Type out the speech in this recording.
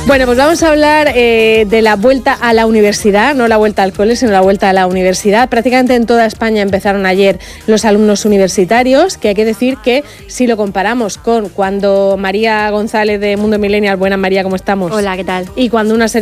Bueno, pues vamos a hablar de la vuelta a la universidad, no la vuelta al cole, sino la vuelta a la universidad. Prácticamente en toda España empezaron ayer los alumnos universitarios, que hay que decir que si lo comparamos con cuando María González de Mundo Millennial, buenas María, ¿cómo estamos? Hola, ¿qué tal? Y cuando una